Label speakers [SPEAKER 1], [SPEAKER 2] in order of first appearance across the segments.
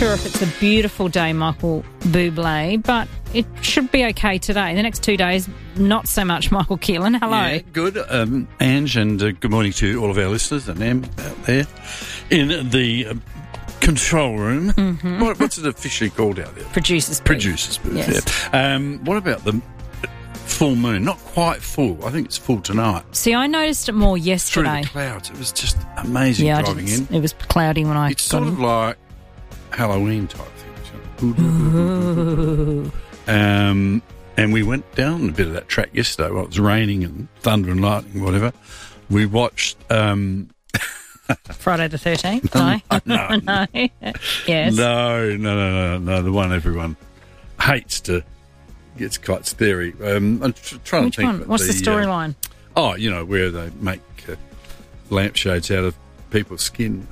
[SPEAKER 1] sure if it's a beautiful day, Michael Bublé, but it should be okay today. The next 2 days, not so much, Michael Keelan. Hello.
[SPEAKER 2] Yeah, good, Ange, and good morning to all of our listeners and Em out there in the control room. Mm-hmm. What's it officially called out there?
[SPEAKER 1] Producers booth.
[SPEAKER 2] Producers booth,
[SPEAKER 1] yes.
[SPEAKER 2] Yeah. What about the full moon? Not quite full. I think it's full tonight.
[SPEAKER 1] See, I noticed it more yesterday.
[SPEAKER 2] Through the clouds. It was just amazing driving in.
[SPEAKER 1] It was cloudy when I
[SPEAKER 2] It's sort of like Halloween type thing. And we went down a bit of that track yesterday while it was raining and thunder and lightning, whatever. We watched...
[SPEAKER 1] Friday the 13th? No. No. Yes.
[SPEAKER 2] No. The one everyone hates to... Gets quite scary. I'm trying
[SPEAKER 1] Which
[SPEAKER 2] to think.
[SPEAKER 1] One? What's the storyline?
[SPEAKER 2] Where they make lampshades out of people's skin.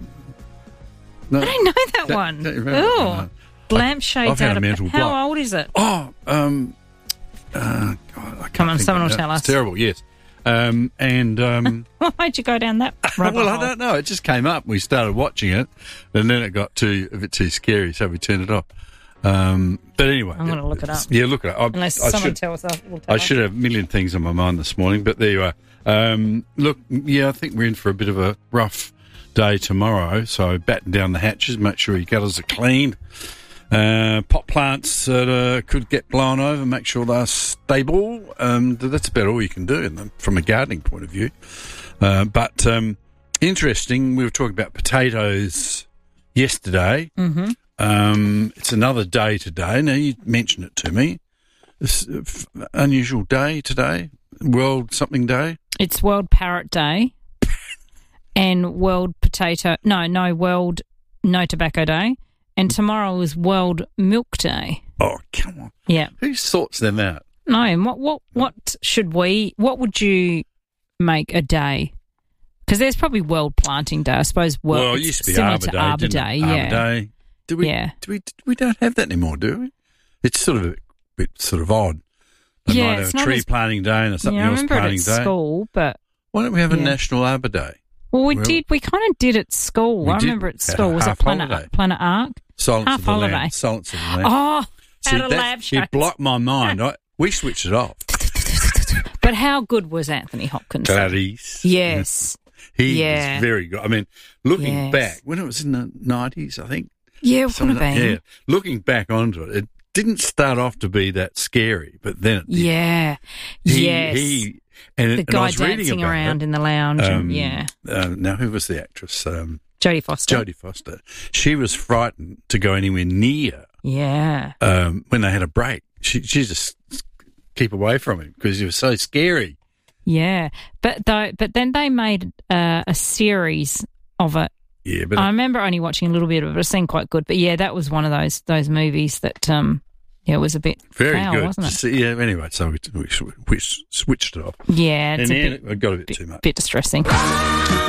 [SPEAKER 2] No,
[SPEAKER 1] I don't know that one.
[SPEAKER 2] Don't you remember?
[SPEAKER 1] Oh, lampshades
[SPEAKER 2] I've had
[SPEAKER 1] out
[SPEAKER 2] a
[SPEAKER 1] of...
[SPEAKER 2] mental
[SPEAKER 1] How
[SPEAKER 2] block.
[SPEAKER 1] old is it?
[SPEAKER 2] God, I can't
[SPEAKER 1] Come on,
[SPEAKER 2] think
[SPEAKER 1] someone
[SPEAKER 2] of
[SPEAKER 1] will
[SPEAKER 2] it.
[SPEAKER 1] tell us.
[SPEAKER 2] It's terrible, yes.
[SPEAKER 1] Why'd you go down that rabbit
[SPEAKER 2] Well, I
[SPEAKER 1] hole?
[SPEAKER 2] don't know. It just came up. We started watching it, and then it got a bit too scary, so we turned it off. But anyway,
[SPEAKER 1] I'm going to look it up.
[SPEAKER 2] Yeah, look it up.
[SPEAKER 1] Unless someone tells us.
[SPEAKER 2] I should have a million things on my mind this morning, but there you are. Look, I think we're in for a bit of a rough day tomorrow, so batten down the hatches, make sure your gutters are clean. Pot plants that could get blown over, make sure they're stable. That's about all you can do from a gardening point of view. But interesting, we were talking about potatoes yesterday.
[SPEAKER 1] Mm-hmm.
[SPEAKER 2] It's another day today. Now, you mentioned it to me. This unusual day today, World something day.
[SPEAKER 1] It's World Parrot Day and World World No Tobacco Day. And tomorrow is World Milk Day.
[SPEAKER 2] Oh, come on.
[SPEAKER 1] Yeah.
[SPEAKER 2] Who sorts them out?
[SPEAKER 1] No, and what would you make a day? Because there's probably World Planting Day, I suppose.
[SPEAKER 2] Well, it used to be
[SPEAKER 1] similar
[SPEAKER 2] Arbor
[SPEAKER 1] to
[SPEAKER 2] Day,
[SPEAKER 1] Arbor
[SPEAKER 2] didn't
[SPEAKER 1] Day,
[SPEAKER 2] it?
[SPEAKER 1] yeah.
[SPEAKER 2] Arbor Day. We don't have that anymore, do we? It's sort of a bit sort of odd. They might have a tree planting day and something else planting day.
[SPEAKER 1] I remember it at school, but...
[SPEAKER 2] Why don't we have a National Arbor Day?
[SPEAKER 1] Well, we kind of did at school. I remember at school. Was it Planet Ark?
[SPEAKER 2] Silence
[SPEAKER 1] half
[SPEAKER 2] of the
[SPEAKER 1] holiday.
[SPEAKER 2] Land. Silence of the Land.
[SPEAKER 1] Oh,
[SPEAKER 2] see,
[SPEAKER 1] out of lab shows.
[SPEAKER 2] It blocked my mind. We switched it off.
[SPEAKER 1] But how good was Anthony Hopkins?
[SPEAKER 2] Clarice.
[SPEAKER 1] Yes.
[SPEAKER 2] He was very good. I mean, looking back, when it was in the 90s, I think.
[SPEAKER 1] Yeah, it would have been.
[SPEAKER 2] Yeah, looking back onto it, it didn't start off to be that scary, but then it did.
[SPEAKER 1] Yeah. The guy dancing around in the lounge.
[SPEAKER 2] Now, who was the actress?
[SPEAKER 1] Jodie Foster.
[SPEAKER 2] Jodie Foster. She was frightened to go anywhere near.
[SPEAKER 1] Yeah.
[SPEAKER 2] When they had a break, she just keep away from him because he was so scary.
[SPEAKER 1] Yeah, but then they made a series of it.
[SPEAKER 2] Yeah, but
[SPEAKER 1] I remember only watching a little bit of it. It seemed quite good, but yeah, that was one of those movies that it was a bit
[SPEAKER 2] very
[SPEAKER 1] foul,
[SPEAKER 2] good,
[SPEAKER 1] wasn't it?
[SPEAKER 2] So, yeah. Anyway, so we switched it off.
[SPEAKER 1] Yeah,
[SPEAKER 2] it got a bit too much.
[SPEAKER 1] Bit distressing.